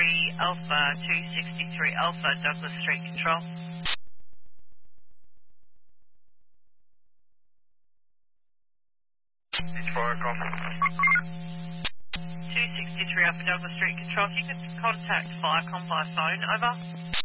Alpha, 263 Alpha, Douglas Street Control. It's Firecom. 263 Alpha, Douglas Street Control. If you could contact Firecom by phone, over.